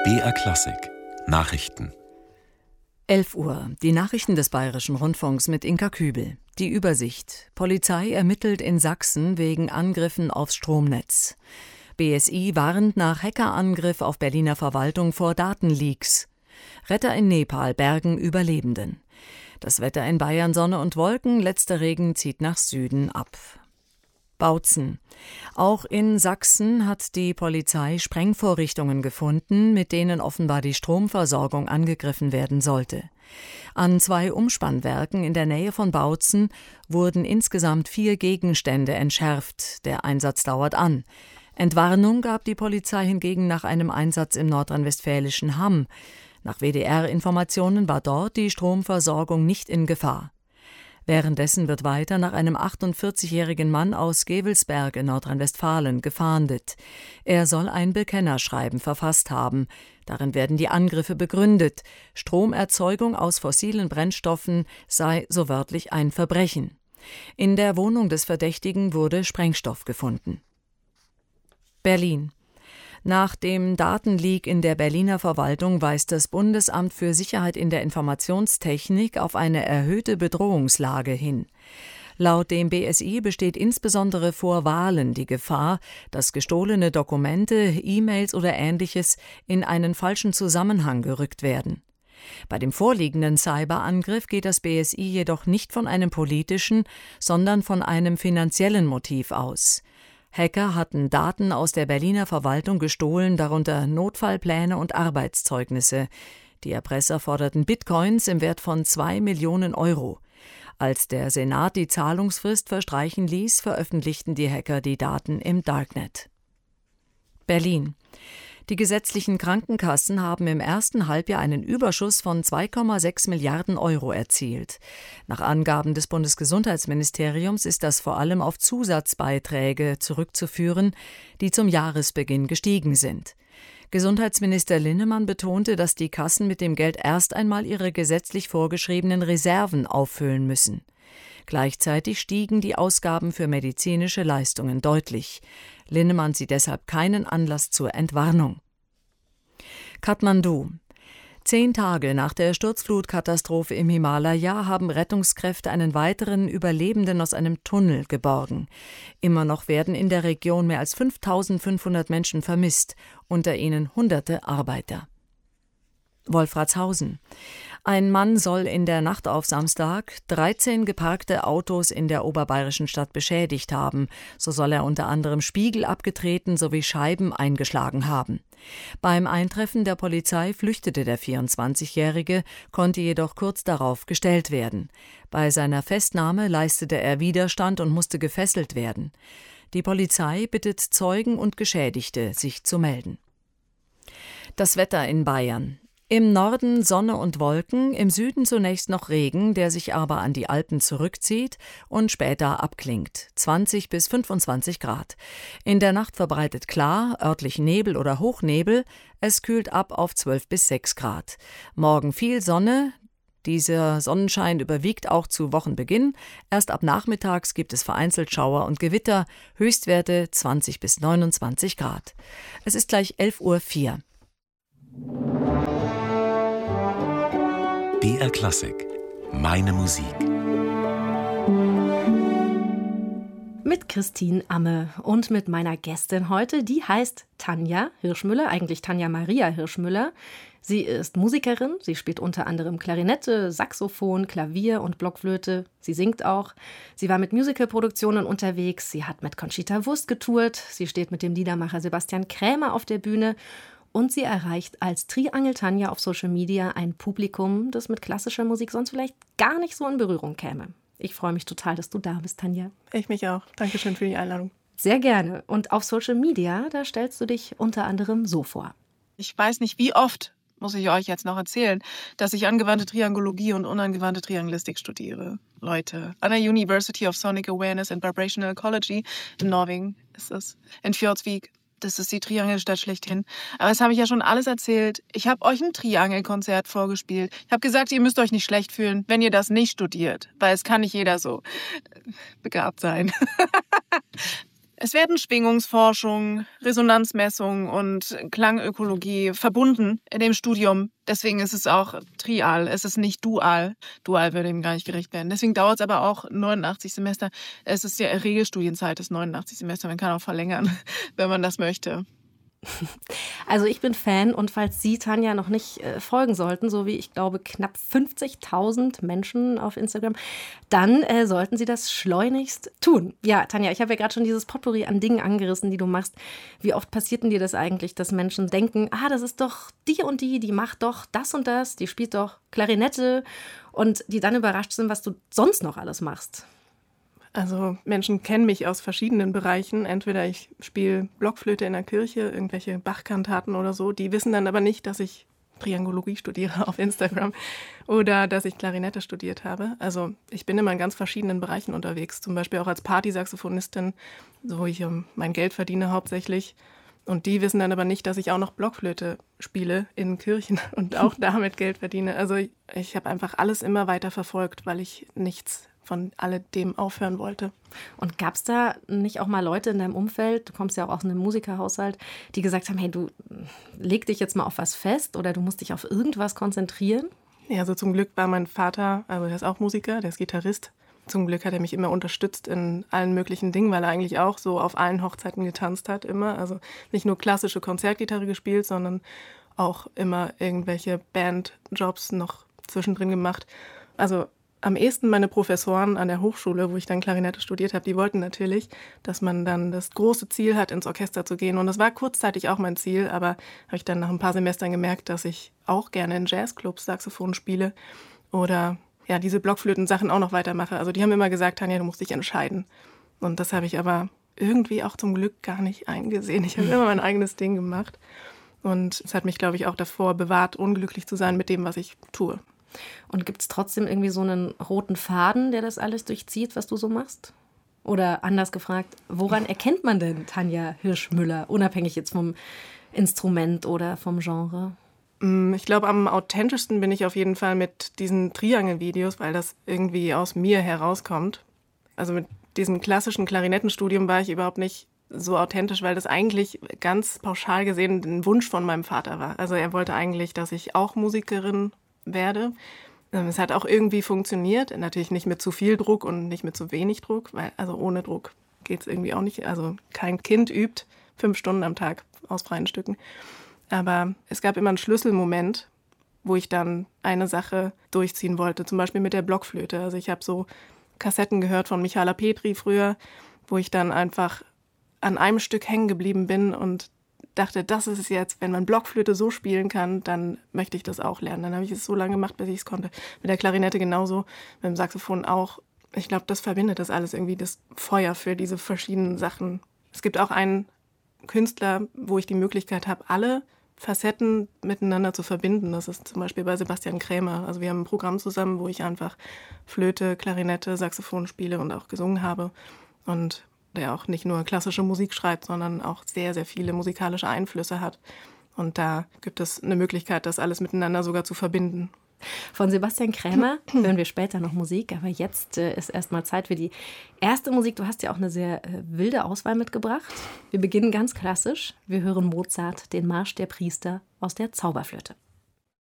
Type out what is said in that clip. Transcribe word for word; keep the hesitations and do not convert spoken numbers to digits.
B R Klassik Nachrichten. elf Uhr. Die Nachrichten des Bayerischen Rundfunks mit Inka Kübel. Die Übersicht. Polizei ermittelt in Sachsen wegen Angriffen aufs Stromnetz. B S I warnt nach Hackerangriff auf Berliner Verwaltung vor Datenleaks. Retter in Nepal bergen Überlebenden. Das Wetter in Bayern: Sonne und Wolken, letzter Regen zieht nach Süden ab. Bautzen. Auch in Sachsen hat die Polizei Sprengvorrichtungen gefunden, mit denen offenbar die Stromversorgung angegriffen werden sollte. An zwei Umspannwerken in der Nähe von Bautzen wurden insgesamt vier Gegenstände entschärft. Der Einsatz dauert an. Entwarnung gab die Polizei hingegen nach einem Einsatz im nordrhein-westfälischen Hamm. Nach W D R-Informationen war dort die Stromversorgung nicht in Gefahr. Währenddessen wird weiter nach einem achtundvierzigjährigen Mann aus Gevelsberg in Nordrhein-Westfalen gefahndet. Er soll ein Bekennerschreiben verfasst haben. Darin werden die Angriffe begründet. Stromerzeugung aus fossilen Brennstoffen sei so wörtlich ein Verbrechen. In der Wohnung des Verdächtigen wurde Sprengstoff gefunden. Berlin. Nach dem Datenleak in der Berliner Verwaltung weist das Bundesamt für Sicherheit in der Informationstechnik auf eine erhöhte Bedrohungslage hin. Laut dem B S I besteht insbesondere vor Wahlen die Gefahr, dass gestohlene Dokumente, E-Mails oder Ähnliches in einen falschen Zusammenhang gerückt werden. Bei dem vorliegenden Cyberangriff geht das B S I jedoch nicht von einem politischen, sondern von einem finanziellen Motiv aus. Hacker hatten Daten aus der Berliner Verwaltung gestohlen, darunter Notfallpläne und Arbeitszeugnisse. Die Erpresser forderten Bitcoins im Wert von zwei Millionen Euro. Als der Senat die Zahlungsfrist verstreichen ließ, veröffentlichten die Hacker die Daten im Darknet. Berlin. Die gesetzlichen Krankenkassen haben im ersten Halbjahr einen Überschuss von zwei Komma sechs Milliarden Euro erzielt. Nach Angaben des Bundesgesundheitsministeriums ist das vor allem auf Zusatzbeiträge zurückzuführen, die zum Jahresbeginn gestiegen sind. Gesundheitsminister Linnemann betonte, dass die Kassen mit dem Geld erst einmal ihre gesetzlich vorgeschriebenen Reserven auffüllen müssen. Gleichzeitig stiegen die Ausgaben für medizinische Leistungen deutlich. Linnemann sieht deshalb keinen Anlass zur Entwarnung. Kathmandu. Zehn Tage nach der Sturzflutkatastrophe im Himalaya haben Rettungskräfte einen weiteren Überlebenden aus einem Tunnel geborgen. Immer noch werden in der Region mehr als fünftausendfünfhundert Menschen vermisst, unter ihnen hunderte Arbeiter. Wolfratshausen. Ein Mann soll in der Nacht auf Samstag dreizehn geparkte Autos in der oberbayerischen Stadt beschädigt haben. So soll er unter anderem Spiegel abgetreten sowie Scheiben eingeschlagen haben. Beim Eintreffen der Polizei flüchtete der vierundzwanzigjährige, konnte jedoch kurz darauf gestellt werden. Bei seiner Festnahme leistete er Widerstand und musste gefesselt werden. Die Polizei bittet Zeugen und Geschädigte, sich zu melden. Das Wetter in Bayern. Im Norden Sonne und Wolken, im Süden zunächst noch Regen, der sich aber an die Alpen zurückzieht und später abklingt. zwanzig bis fünfundzwanzig Grad. In der Nacht verbreitet klar, örtlich Nebel oder Hochnebel. Es kühlt ab auf zwölf bis sechs Grad. Morgen viel Sonne. Dieser Sonnenschein überwiegt auch zu Wochenbeginn. Erst ab nachmittags gibt es vereinzelt Schauer und Gewitter. Höchstwerte zwanzig bis neunundzwanzig Grad. Es ist gleich elf Uhr vier. B R Klassik. Meine Musik. Mit Christine Amme und mit meiner Gästin heute, die heißt Tanja Hirschmüller, eigentlich Tanja Maria Hirschmüller. Sie ist Musikerin, sie spielt unter anderem Klarinette, Saxophon, Klavier und Blockflöte. Sie singt auch. Sie war mit Musicalproduktionen unterwegs, sie hat mit Conchita Wurst getourt, sie steht mit dem Liedermacher Sebastian Krämer auf der Bühne. Und sie erreicht als Triangel Tanja auf Social Media ein Publikum, das mit klassischer Musik sonst vielleicht gar nicht so in Berührung käme. Ich freue mich total, dass du da bist, Tanja. Ich mich auch. Dankeschön für die Einladung. Sehr gerne. Und auf Social Media, da stellst du dich unter anderem so vor. Ich weiß nicht, wie oft, muss ich euch jetzt noch erzählen, dass ich angewandte Triangologie und unangewandte Triangelistik studiere. Leute, an der University of Sonic Awareness and Vibrational Ecology in Norwegen ist es, in Fjordsvik. Das ist die Triangelstadt schlechthin. Aber das habe ich ja schon alles erzählt. Ich habe euch ein Triangelkonzert vorgespielt. Ich habe gesagt, ihr müsst euch nicht schlecht fühlen, wenn ihr das nicht studiert. Weil es kann nicht jeder so begabt sein. Es werden Schwingungsforschung, Resonanzmessung und Klangökologie verbunden in dem Studium. Deswegen ist es auch trial, es ist nicht dual. Dual würde ihm gar nicht gerecht werden. Deswegen dauert es aber auch neunundachtzig Semester. Es ist ja Regelstudienzeit, das neunundachtzig Semester. Man kann auch verlängern, wenn man das möchte. Also ich bin Fan und falls Sie, Tanja, noch nicht äh, folgen sollten, so wie ich glaube knapp fünfzigtausend Menschen auf Instagram, dann äh, sollten Sie das schleunigst tun. Ja, Tanja, ich habe ja gerade schon dieses Potpourri an Dingen angerissen, die du machst. Wie oft passiert denn dir das eigentlich, dass Menschen denken, ah, das ist doch die und die, die macht doch das und das, die spielt doch Klarinette und die dann überrascht sind, was du sonst noch alles machst? Also Menschen kennen mich aus verschiedenen Bereichen. Entweder ich spiele Blockflöte in der Kirche, irgendwelche Bach-Kantaten oder so. Die wissen dann aber nicht, dass ich Triangologie studiere auf Instagram oder dass ich Klarinette studiert habe. Also ich bin immer in ganz verschiedenen Bereichen unterwegs. Zum Beispiel auch als Partysaxophonistin, wo ich um, mein Geld verdiene hauptsächlich. Und die wissen dann aber nicht, dass ich auch noch Blockflöte spiele in Kirchen und auch damit Geld verdiene. Also ich, ich habe einfach alles immer weiter verfolgt, weil ich nichts von alledem aufhören wollte. Und gab es da nicht auch mal Leute in deinem Umfeld, du kommst ja auch aus einem Musikerhaushalt, die gesagt haben, hey, du leg dich jetzt mal auf was fest oder du musst dich auf irgendwas konzentrieren? Ja, also zum Glück war mein Vater, also der ist auch Musiker, der ist Gitarrist. Zum Glück hat er mich immer unterstützt in allen möglichen Dingen, weil er eigentlich auch so auf allen Hochzeiten getanzt hat immer. Also nicht nur klassische Konzertgitarre gespielt, sondern auch immer irgendwelche Bandjobs noch zwischendrin gemacht. Also am ehesten meine Professoren an der Hochschule, wo ich dann Klarinette studiert habe, die wollten natürlich, dass man dann das große Ziel hat, ins Orchester zu gehen. Und das war kurzzeitig auch mein Ziel, aber habe ich dann nach ein paar Semestern gemerkt, dass ich auch gerne in Jazzclubs Saxophon spiele oder ja, diese Blockflöten-Sachen auch noch weitermache. Also die haben immer gesagt, Tanja, du musst dich entscheiden. Und das habe ich aber irgendwie auch zum Glück gar nicht eingesehen. Ich habe immer mein eigenes Ding gemacht. Und es hat mich, glaube ich, auch davor bewahrt, unglücklich zu sein mit dem, was ich tue. Und gibt es trotzdem irgendwie so einen roten Faden, der das alles durchzieht, was du so machst? Oder anders gefragt, woran erkennt man denn Tanja Hirschmüller, unabhängig jetzt vom Instrument oder vom Genre? Ich glaube, am authentischsten bin ich auf jeden Fall mit diesen Triangel-Videos, weil das irgendwie aus mir herauskommt. Also mit diesem klassischen Klarinettenstudium war ich überhaupt nicht so authentisch, weil das eigentlich ganz pauschal gesehen ein Wunsch von meinem Vater war. Also er wollte eigentlich, dass ich auch Musikerin werde. Es hat auch irgendwie funktioniert, natürlich nicht mit zu viel Druck und nicht mit zu wenig Druck, weil also ohne Druck geht es irgendwie auch nicht. Also kein Kind übt fünf Stunden am Tag aus freien Stücken. Aber es gab immer einen Schlüsselmoment, wo ich dann eine Sache durchziehen wollte, zum Beispiel mit der Blockflöte. Also ich habe so Kassetten gehört von Michala Petri früher, wo ich dann einfach an einem Stück hängen geblieben bin und dachte, das ist es jetzt, wenn man Blockflöte so spielen kann, dann möchte ich das auch lernen. Dann habe ich es so lange gemacht, bis ich es konnte. Mit der Klarinette genauso, mit dem Saxophon auch. Ich glaube, das verbindet das alles irgendwie, das Feuer für diese verschiedenen Sachen. Es gibt auch einen Künstler, wo ich die Möglichkeit habe, alle Facetten miteinander zu verbinden. Das ist zum Beispiel bei Sebastian Krämer. Also wir haben ein Programm zusammen, wo ich einfach Flöte, Klarinette, Saxophon spiele und auch gesungen habe. Und der auch nicht nur klassische Musik schreibt, sondern auch sehr, sehr viele musikalische Einflüsse hat. Und da gibt es eine Möglichkeit, das alles miteinander sogar zu verbinden. Von Sebastian Krämer hören wir später noch Musik, aber jetzt äh, ist erstmal Zeit für die erste Musik. Du hast ja auch eine sehr äh, wilde Auswahl mitgebracht. Wir beginnen ganz klassisch. Wir hören Mozart, den Marsch der Priester aus der Zauberflöte.